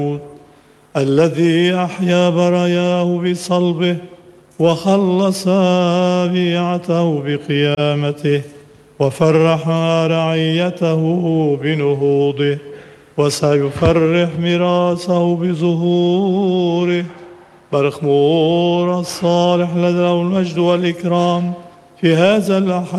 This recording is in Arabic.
الذي أحيا براياه بصلبه وخلص بيعته بقيامته وفرح رعيته بنهوضه وسيفرح ميراثه بظهوره. برخمور الصالح له المجد والإكرام في هذا الأحد